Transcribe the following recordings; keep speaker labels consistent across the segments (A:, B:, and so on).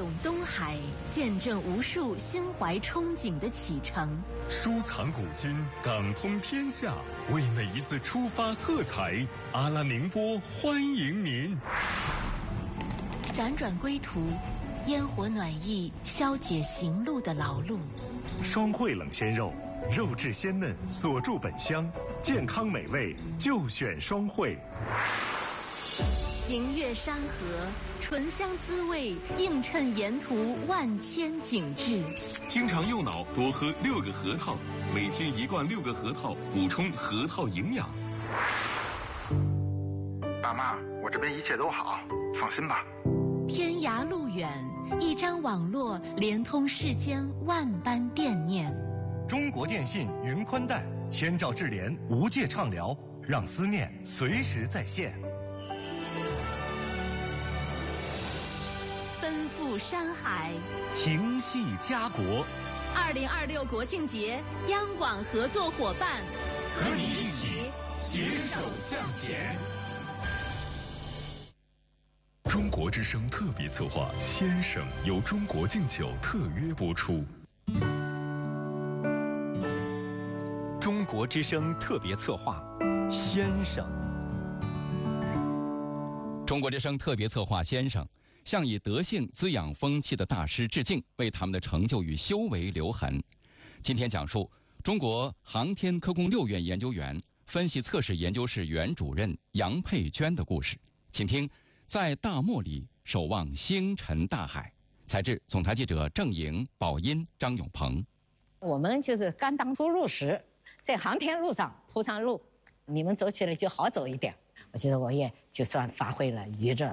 A: 东海，见证无数心怀憧憬的启程。
B: 收藏古今，港通天下，为每一次出发喝彩。阿拉宁波欢迎您。
A: 辗转归途，烟火暖意消解行路的劳碌。
C: 双汇冷鲜肉，肉质鲜嫩，锁住本香，健康美味就选双汇。
A: 行越山河，醇香滋味映衬沿途万千景致。
B: 经常右脑，多喝6个核桃，每天1罐6个核桃，补充核桃营养。
D: 爸妈，我这边一切都好，放心吧。
A: 天涯路远，一张网络连通世间万般惦念。
C: 中国电信云宽带，千兆智联无界畅聊，让思念随时在线。
A: 奔赴山海，
C: 情系家国。
A: 2026国庆节，央广合作伙伴，
B: 和你一起携手向前。中国之声特别策划《先生》由中国敬酒特约播出。
E: 中国之声特别策划《先生》。
F: 中国之声特别策划《先生》，向以德性滋养风气的大师致敬，为他们的成就与修为留痕。今天讲述中国航天科工6院研究员、分析测试研究室原主任杨佩娟的故事，请听。在大漠里守望星辰大海，采自总台记者郑莹、宝音、张永鹏。
G: 我们就是刚当初入时，在航天路上铺上路，你们走起来就好走一点。我觉得我也就算发挥了余热。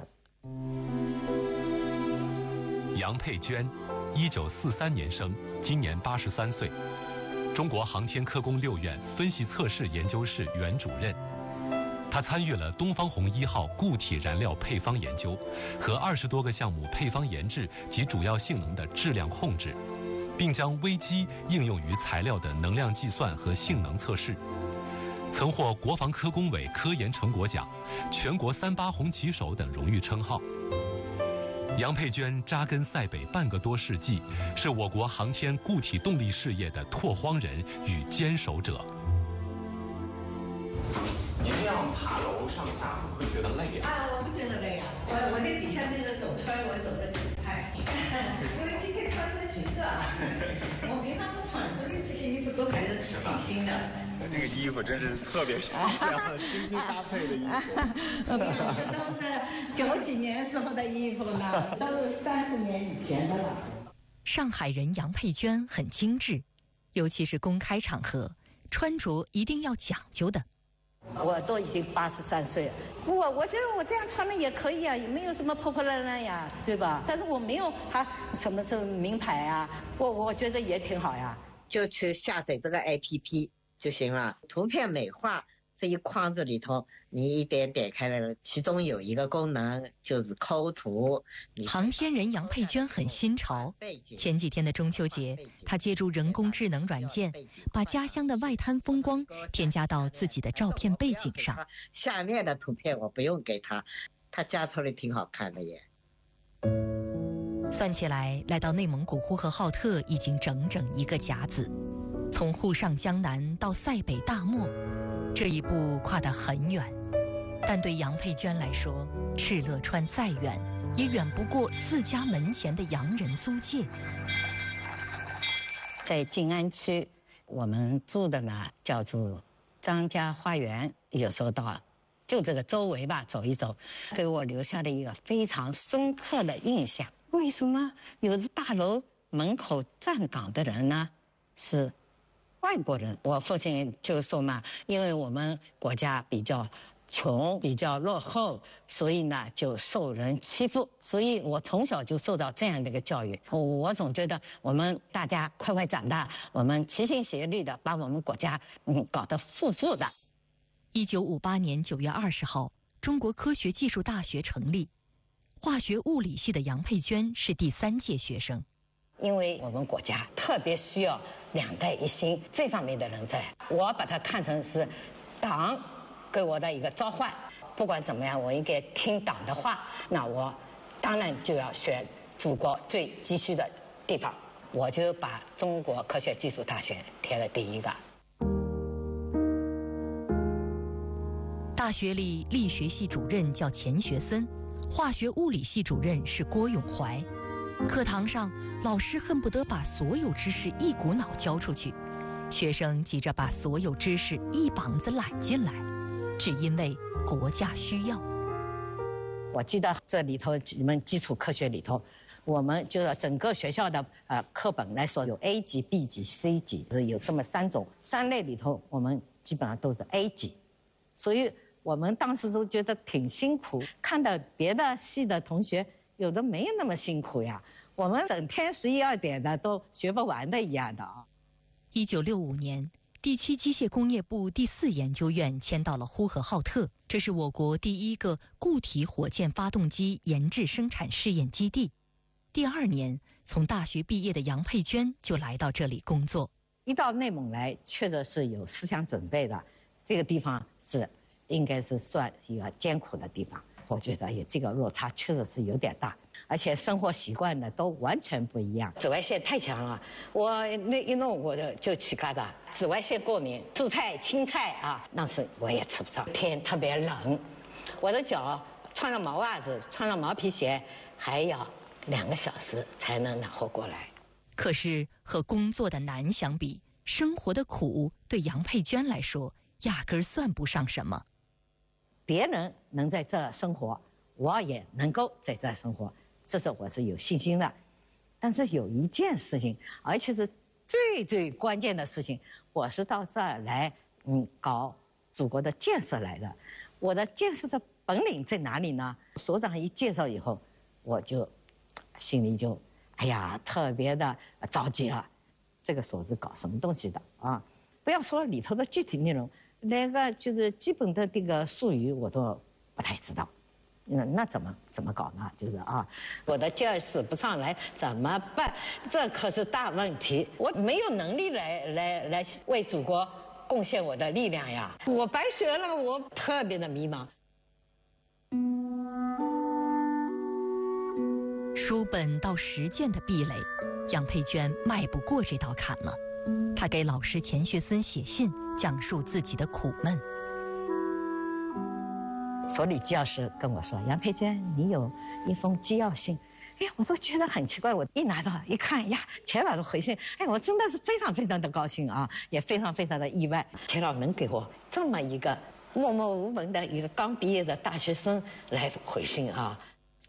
H: 杨佩娟，1943年生，今年83岁，中国航天科工6院分析测试研究室原主任。他参与了东方红1号固体燃料配方研究和20多个项目配方研制及主要性能的质量控制，并将微机应用于材料的能量计算和性能测试，曾获国防科工委科研成果奖、全国38红旗手等荣誉称号。杨佩娟扎根塞北半个多世纪，是我国航天固体动力事业的拓荒人与坚守者。
I: 您这样爬楼上下会不会觉得累呀？
G: 我不觉得累呀，我那底下那个走圈我走得挺快，因为今天穿这个裙子啊，我平常不穿，所以这些衣服都还是挺新的。
I: 这个衣服真是特别漂亮，精心搭配的衣服。
G: 这都是90几年时候的衣服呢，都是30年以前的了。
A: 上海人杨佩娟很精致，尤其是公开场合，穿着一定要讲究的。
G: 我都已经83岁了，我觉得我这样穿的也可以啊，也没有什么破破烂烂呀，对吧？但是我没有还什么是名牌啊，我觉得也挺好呀。
J: 就去下载这个 APP 就行了，图片美化这一框子里头，你一点点开来了，其中有一个功能就是抠图。
A: 航天人杨佩娟很新潮，前几天的中秋节，她借助人工智能软件，把家乡的外滩风光添加到自己的照片背景上。
J: 下面的图片我不用给他加出来挺好看的耶。
A: 算起来，来到内蒙古呼和浩特已经整整1个甲子，从沪上江南到塞北大漠，这一步跨得很远。但对杨佩娟来说，敕勒川再远，也远不过自家门前的洋人租界。
G: 在静安区，我们住的呢叫做张家花园，有时候到就这个周围吧走一走，给我留下了一个非常深刻的印象。为什么有的大楼门口站岗的人呢是外国人？我父亲就说嘛，因为我们国家比较穷，比较落后，所以呢就受人欺负，所以我从小就受到这样的一个教育。我总觉得我们大家快快长大，我们齐心协力的把我们国家搞得富富的。
A: 1958年9月20号，中国科学技术大学成立，化学物理系的杨佩娟是第3届学生。
G: 因为我们国家特别需要2代一心这方面的人才，我把它看成是党给我的一个召唤。不管怎么样，我应该听党的话，那我当然就要选祖国最急需的地方，我就把中国科学技术大学填了第一个。
A: 大学里力学系主任叫钱学森，化学物理系主任是郭永怀。课堂上，老师恨不得把所有知识一股脑教出去，学生急着把所有知识一膀子揽进来，只因为国家需要。
G: 我记得这里头你们基础科学里头，我们就是整个学校的课本来说，有 A 级、B 级、C 级，有这么3类里头，我们基本上都是 A 级，所以我们当时都觉得挺辛苦。看到别的系的同学，有的没有那么辛苦呀，我们整天11、2点的都学不完的一样的啊。
A: 1965年，第7机械工业部第4研究院迁到了呼和浩特，这是我国第一个固体火箭发动机研制生产试验基地。第2年，从大学毕业的杨佩娟就来到这里工作。
G: 一到内蒙来，确实是有思想准备的，这个地方应该是算一个艰苦的地方。我觉得这个落差确实是有点大，而且生活习惯呢都完全不一样。紫外线太强了，我那一弄我就起疙瘩，紫外线过敏。蔬菜、青菜啊，那是我也吃不上。天特别冷，我的脚穿了毛袜子，穿了毛皮鞋，还要2个小时才能暖和过来。
A: 可是和工作的难相比，生活的苦对杨佩娟来说压根儿算不上什么。
G: 别人能在这生活，我也能够在这生活，这是我是有信心的。但是有一件事情，而且是最关键的事情，我是到这儿来搞祖国的建设来的。我的建设的本领在哪里呢？所长一介绍以后，我就心里就特别的着急了。这个所是搞什么东西的啊？不要说里头的具体内容，那个就是基本的这个术语我都不太知道。那怎么搞呢？就是我的劲儿使不上来怎么办？这可是大问题。我没有能力来为祖国贡献我的力量呀！我白学了，我特别的迷茫。
A: 书本到实践的壁垒，杨佩娟迈不过这道坎了。她给老师钱学森写信，讲述自己的苦闷。
G: 所里纪要师跟我说：“杨佩娟，你有一封纪要信。”我都觉得很奇怪。我一拿到一看，钱老师回信，我真的是非常非常的高兴啊，也非常非常的意外。钱老师能给我这么一个默默无闻的一个刚毕业的大学生来回信啊。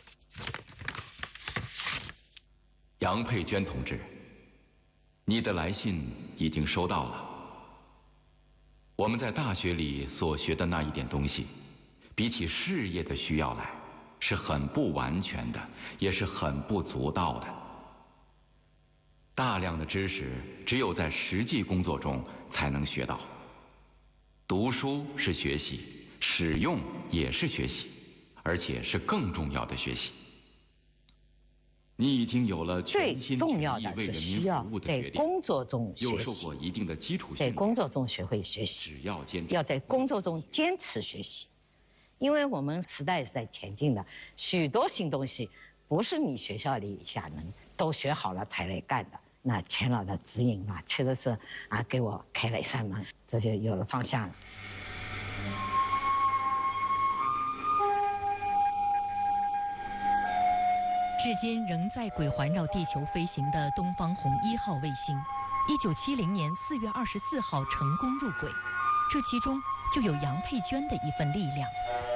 F: 杨佩娟同志，你的来信已经收到了。我们在大学里所学的那一点东西，比起事业的需要来，是很不完全的，也是很不足道的。大量的知识只有在实际工作中才能学到。读书是学习，使用也是学习，而且是更重要的学习。你已经有了全心全意为人民服务的决定，
G: 在工作中学习，
F: 又受过一定的基础训
G: 在
F: 练，
G: 工作中学会学习，
F: 只要坚持，
G: 要在工作中坚持学习。因为我们时代是在前进的，许多新东西不是你学校里能都学好了才来干的。那钱老的指引确实是给我开了一扇门，这就有了方向了。
A: 至今仍在轨环绕地球飞行的东方红1号卫星，1970年4月24号成功入轨，这其中就有杨佩娟的一份力量。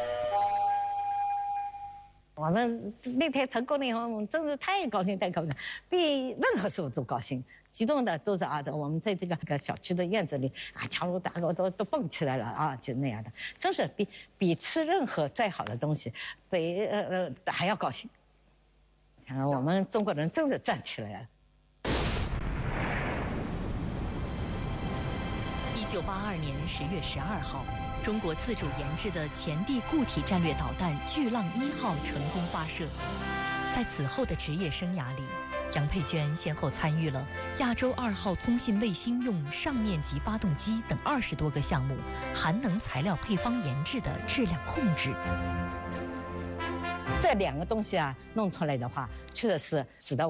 G: 我们那天成功了以后，我们真是太高兴，比任何时候都高兴。激动的都是我们在这个小区的院子里敲锣打鼓都蹦起来了就那样的，真是比吃任何再好的东西还要高兴。我们中国人真是站起来了。
A: 1982年10月12号，中国自主研制的前地固体战略导弹巨浪1号成功发射。在此后的职业生涯里，杨佩娟先后参与了亚洲2号通信卫星用上面级发动机等20多个项目含能材料配方研制的质量控制。
G: 这两个东西啊弄出来的话，确实是使得